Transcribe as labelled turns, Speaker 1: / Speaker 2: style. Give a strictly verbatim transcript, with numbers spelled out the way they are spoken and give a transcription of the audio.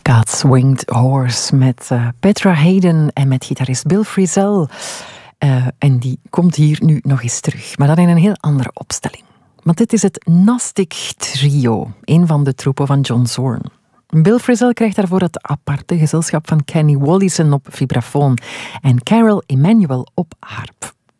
Speaker 1: God's Winged Horse met uh, Petra Haden en met gitarist Bill Frisell. Uh, en die komt hier nu nog eens terug, maar dan in een heel andere opstelling. Want dit is het Gnostic Trio, een van de troepen van John Zorn. Bill Frisell krijgt daarvoor het aparte gezelschap van Kenny Wollesen op vibrafoon en Carol Emanuel op harp.